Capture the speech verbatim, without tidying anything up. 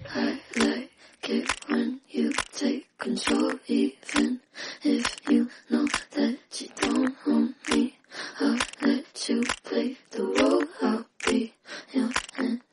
I like it when you take control, even if you know that you don't own me. I'll let you play